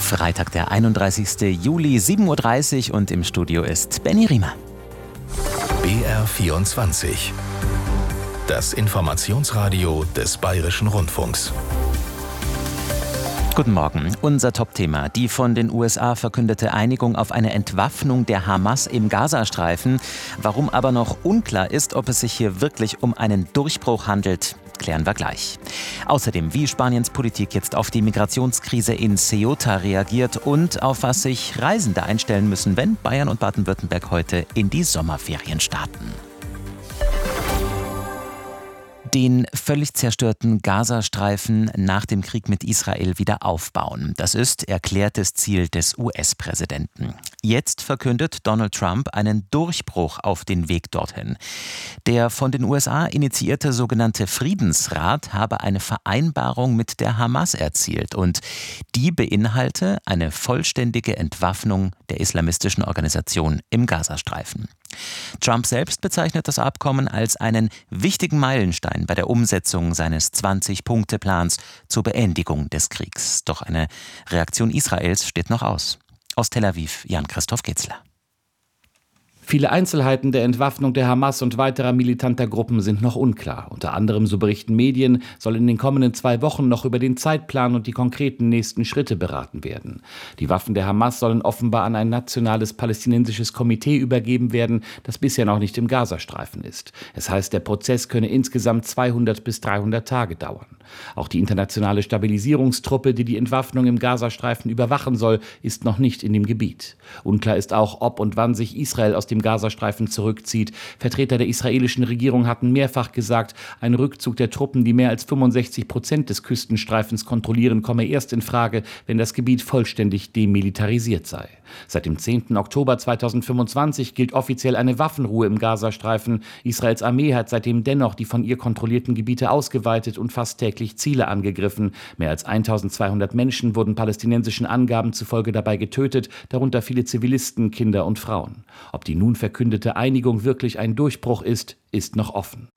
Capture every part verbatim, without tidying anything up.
Freitag, der einunddreißigsten Juli, sieben Uhr dreißig und im Studio ist Benny Riemer. B R vierundzwanzig. Das Informationsradio des Bayerischen Rundfunks. Guten Morgen. Unser Topthema: die von den U S A verkündete Einigung auf eine Entwaffnung der Hamas im Gazastreifen. Warum aber noch unklar ist, ob es sich hier wirklich um einen Durchbruch handelt, klären wir gleich. Außerdem, wie Spaniens Politik jetzt auf die Migrationskrise in Ceuta reagiert und auf was sich Reisende einstellen müssen, wenn Bayern und Baden-Württemberg heute in die Sommerferien starten. Den völlig zerstörten Gazastreifen nach dem Krieg mit Israel wieder aufbauen. Das ist erklärtes Ziel des U S-Präsidenten. Jetzt verkündet Donald Trump einen Durchbruch auf den Weg dorthin. Der von den U S A initiierte sogenannte Friedensrat habe eine Vereinbarung mit der Hamas erzielt und die beinhalte eine vollständige Entwaffnung der islamistischen Organisation im Gazastreifen. Trump selbst bezeichnet das Abkommen als einen wichtigen Meilenstein bei der Umsetzung seines zwanzig-Punkte-Plans zur Beendigung des Kriegs. Doch eine Reaktion Israels steht noch aus. Aus Tel Aviv, Jan-Christoph Getzler. Viele Einzelheiten der Entwaffnung der Hamas und weiterer militanter Gruppen sind noch unklar. Unter anderem, so berichten Medien, soll in den kommenden zwei Wochen noch über den Zeitplan und die konkreten nächsten Schritte beraten werden. Die Waffen der Hamas sollen offenbar an ein nationales palästinensisches Komitee übergeben werden, das bisher noch nicht im Gazastreifen ist. Es heißt, der Prozess könne insgesamt zweihundert bis dreihundert Tage dauern. Auch die internationale Stabilisierungstruppe, die die Entwaffnung im Gazastreifen überwachen soll, ist noch nicht in dem Gebiet. Unklar ist auch, ob und wann sich Israel aus dem Gazastreifen zurückzieht. Vertreter der israelischen Regierung hatten mehrfach gesagt, ein Rückzug der Truppen, die mehr als fünfundsechzig Prozent des Küstenstreifens kontrollieren, komme erst in Frage, wenn das Gebiet vollständig demilitarisiert sei. Seit dem zehnten Oktober zweitausendfünfundzwanzig gilt offiziell eine Waffenruhe im Gazastreifen. Israels Armee hat seitdem dennoch die von ihr kontrollierten Gebiete ausgeweitet und fast täglich Ziele angegriffen. Mehr als eintausendzweihundert Menschen wurden palästinensischen Angaben zufolge dabei getötet, darunter viele Zivilisten, Kinder und Frauen. Ob die nun verkündete Einigung wirklich ein Durchbruch ist, ist noch offen.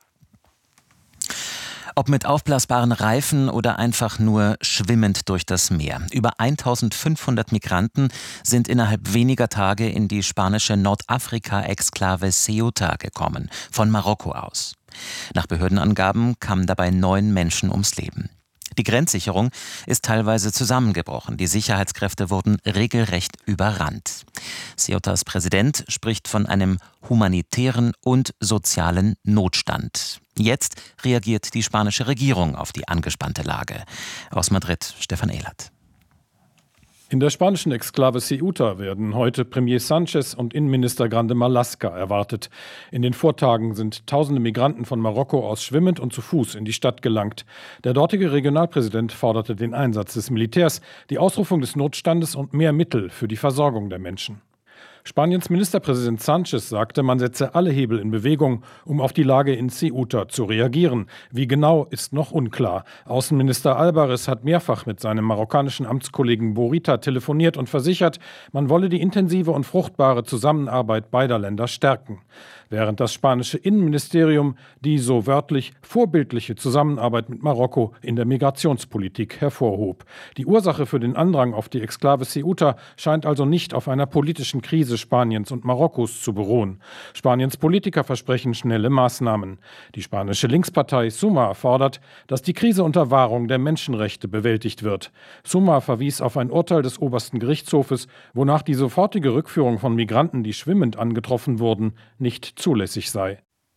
Ob mit aufblasbaren Reifen oder einfach nur schwimmend durch das Meer. Über eintausendfünfhundert Migranten sind innerhalb weniger Tage in die spanische Nordafrika-Exklave Ceuta gekommen, von Marokko aus. Nach Behördenangaben kamen dabei neun Menschen ums Leben. Die Grenzsicherung ist teilweise zusammengebrochen. Die Sicherheitskräfte wurden regelrecht überrannt. Ceutas Präsident spricht von einem humanitären und sozialen Notstand. Jetzt reagiert die spanische Regierung auf die angespannte Lage. Aus Madrid, Stefan Ehlert. In der spanischen Exklave Ceuta werden heute Premier Sánchez und Innenminister Grande Marlaska erwartet. In den Vortagen sind tausende Migranten von Marokko aus schwimmend und zu Fuß in die Stadt gelangt. Der dortige Regionalpräsident forderte den Einsatz des Militärs, die Ausrufung des Notstandes und mehr Mittel für die Versorgung der Menschen. Spaniens Ministerpräsident Sánchez sagte, man setze alle Hebel in Bewegung, um auf die Lage in Ceuta zu reagieren. Wie genau, ist noch unklar. Außenminister Álvarez hat mehrfach mit seinem marokkanischen Amtskollegen Borita telefoniert und versichert, man wolle die intensive und fruchtbare Zusammenarbeit beider Länder stärken. Während das spanische Innenministerium die so wörtlich vorbildliche Zusammenarbeit mit Marokko in der Migrationspolitik hervorhob. Die Ursache für den Andrang auf die Exklave Ceuta scheint also nicht auf einer politischen Krise Spaniens und Marokkos zu beruhen. Spaniens Politiker versprechen schnelle Maßnahmen. Die spanische Linkspartei Sumar fordert, dass die Krise unter Wahrung der Menschenrechte bewältigt wird. Sumar verwies auf ein Urteil des obersten Gerichtshofes, wonach die sofortige Rückführung von Migranten, die schwimmend angetroffen wurden, nicht zulässig sei.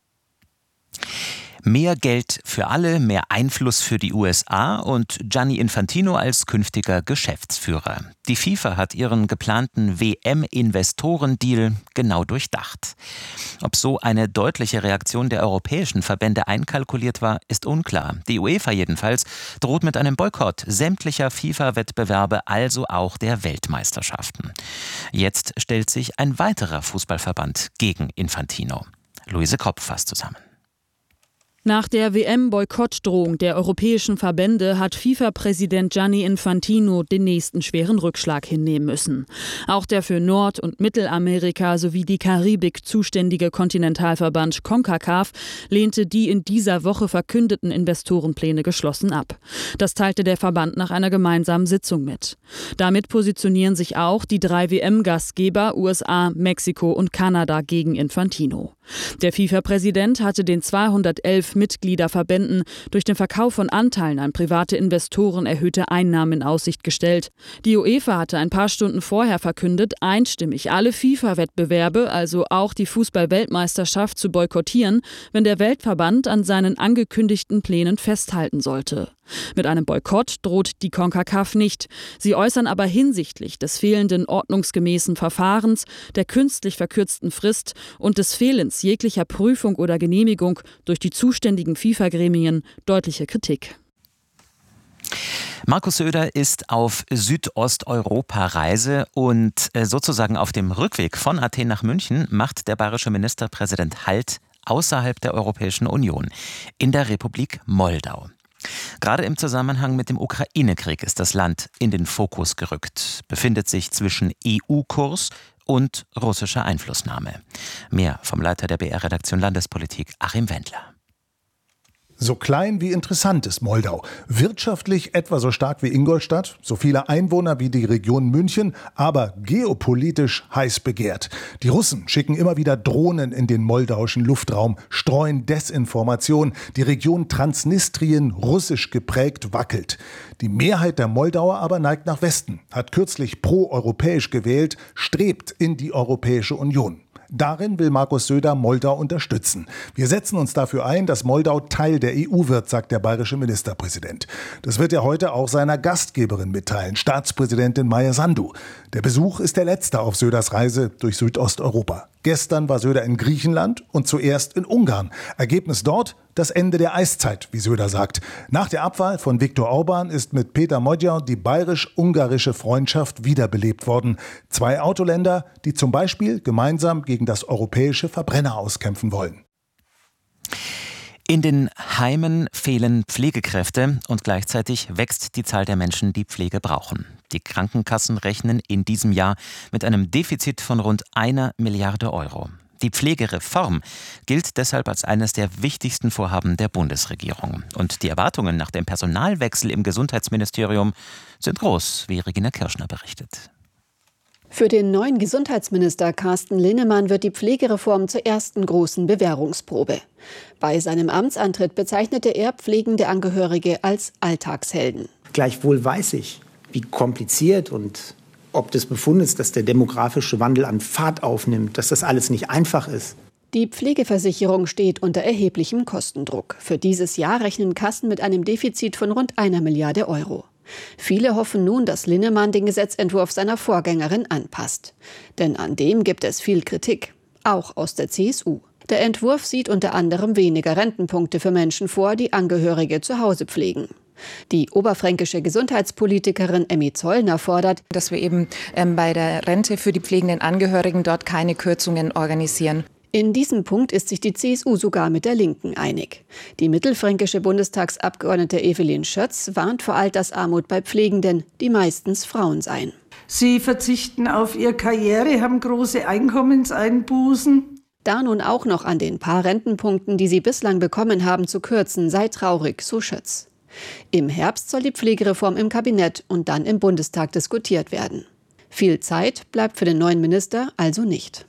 Mehr Geld für alle, mehr Einfluss für die U S A und Gianni Infantino als künftiger Geschäftsführer. Die FIFA hat ihren geplanten W M-Investorendeal genau durchdacht. Ob so eine deutliche Reaktion der europäischen Verbände einkalkuliert war, ist unklar. Die UEFA jedenfalls droht mit einem Boykott sämtlicher FIFA-Wettbewerbe, also auch der Weltmeisterschaften. Jetzt stellt sich ein weiterer Fußballverband gegen Infantino. Luise Kopp fasst zusammen. Nach der W M-Boykottdrohung der europäischen Verbände hat FIFA-Präsident Gianni Infantino den nächsten schweren Rückschlag hinnehmen müssen. Auch der für Nord- und Mittelamerika sowie die Karibik zuständige Kontinentalverband CONCACAF lehnte die in dieser Woche verkündeten Investorenpläne geschlossen ab. Das teilte der Verband nach einer gemeinsamen Sitzung mit. Damit positionieren sich auch die drei W M-Gastgeber U S A, Mexiko und Kanada gegen Infantino. Der FIFA-Präsident hatte den zweihundertelf Mitgliederverbänden durch den Verkauf von Anteilen an private Investoren erhöhte Einnahmen in Aussicht gestellt. Die UEFA hatte ein paar Stunden vorher verkündet, einstimmig alle FIFA-Wettbewerbe, also auch die Fußball-Weltmeisterschaft, zu boykottieren, wenn der Weltverband an seinen angekündigten Plänen festhalten sollte. Mit einem Boykott droht die CONCACAF nicht. Sie äußern aber hinsichtlich des fehlenden ordnungsgemäßen Verfahrens, der künstlich verkürzten Frist und des Fehlens jeglicher Prüfung oder Genehmigung durch die zuständigen FIFA-Gremien deutliche Kritik. Markus Söder ist auf Südosteuropa-Reise und sozusagen auf dem Rückweg von Athen nach München macht der bayerische Ministerpräsident Halt außerhalb der Europäischen Union, in der Republik Moldau. Gerade im Zusammenhang mit dem Ukraine-Krieg ist das Land in den Fokus gerückt, befindet sich zwischen E U-Kurs und russischer Einflussnahme. Mehr vom Leiter der B R-Redaktion Landespolitik, Achim Wendler. So klein wie interessant ist Moldau. Wirtschaftlich etwa so stark wie Ingolstadt, so viele Einwohner wie die Region München, aber geopolitisch heiß begehrt. Die Russen schicken immer wieder Drohnen in den moldauischen Luftraum, streuen Desinformation. Die Region Transnistrien, russisch geprägt, wackelt. Die Mehrheit der Moldauer aber neigt nach Westen, hat kürzlich pro-europäisch gewählt, strebt in die Europäische Union. Darin will Markus Söder Moldau unterstützen. Wir setzen uns dafür ein, dass Moldau Teil der E U wird, sagt der bayerische Ministerpräsident. Das wird er heute auch seiner Gastgeberin mitteilen, Staatspräsidentin Maia Sandu. Der Besuch ist der letzte auf Söders Reise durch Südosteuropa. Gestern war Söder in Griechenland und zuerst in Ungarn. Ergebnis dort: das Ende der Eiszeit, wie Söder sagt. Nach der Abwahl von Viktor Orbán ist mit Peter Magyar die bayerisch-ungarische Freundschaft wiederbelebt worden. Zwei Autoländer, die zum Beispiel gemeinsam gegen das europäische Verbrenner auskämpfen wollen. In den Heimen fehlen Pflegekräfte und gleichzeitig wächst die Zahl der Menschen, die Pflege brauchen. Die Krankenkassen rechnen in diesem Jahr mit einem Defizit von rund einer Milliarde Euro. Die Pflegereform gilt deshalb als eines der wichtigsten Vorhaben der Bundesregierung. Und die Erwartungen nach dem Personalwechsel im Gesundheitsministerium sind groß, wie Regina Kirschner berichtet. Für den neuen Gesundheitsminister Carsten Linnemann wird die Pflegereform zur ersten großen Bewährungsprobe. Bei seinem Amtsantritt bezeichnete er pflegende Angehörige als Alltagshelden. Gleichwohl weiß ich, wie kompliziert und ob des Befundes, dass der demografische Wandel an Fahrt aufnimmt, dass das alles nicht einfach ist. Die Pflegeversicherung steht unter erheblichem Kostendruck. Für dieses Jahr rechnen Kassen mit einem Defizit von rund einer Milliarde Euro. Viele hoffen nun, dass Linnemann den Gesetzentwurf seiner Vorgängerin anpasst. Denn an dem gibt es viel Kritik, auch aus der C S U. Der Entwurf sieht unter anderem weniger Rentenpunkte für Menschen vor, die Angehörige zu Hause pflegen. Die oberfränkische Gesundheitspolitikerin Emmy Zollner fordert, dass wir eben ähm, bei der Rente für die pflegenden Angehörigen dort keine Kürzungen organisieren. In diesem Punkt ist sich die C S U sogar mit der Linken einig. Die mittelfränkische Bundestagsabgeordnete Evelyn Schötz warnt vor Altersarmut bei Pflegenden, die meistens Frauen seien. Sie verzichten auf ihre Karriere, haben große Einkommenseinbußen. Da nun auch noch an den paar Rentenpunkten, die sie bislang bekommen haben, zu kürzen, sei traurig, so Schötz. Im Herbst soll die Pflegereform im Kabinett und dann im Bundestag diskutiert werden. Viel Zeit bleibt für den neuen Minister also nicht.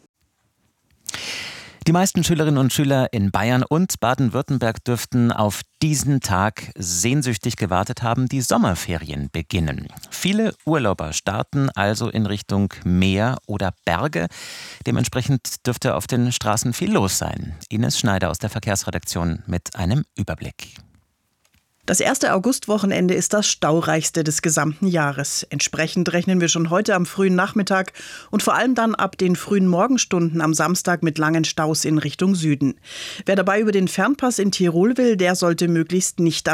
Die meisten Schülerinnen und Schüler in Bayern und Baden-Württemberg dürften auf diesen Tag sehnsüchtig gewartet haben, die Sommerferien beginnen. Viele Urlauber starten also in Richtung Meer oder Berge. Dementsprechend dürfte auf den Straßen viel los sein. Ines Schneider aus der Verkehrsredaktion mit einem Überblick. Das erste Augustwochenende ist das staureichste des gesamten Jahres. Entsprechend rechnen wir schon heute am frühen Nachmittag und vor allem dann ab den frühen Morgenstunden am Samstag mit langen Staus in Richtung Süden. Wer dabei über den Fernpass in Tirol will, der sollte möglichst nicht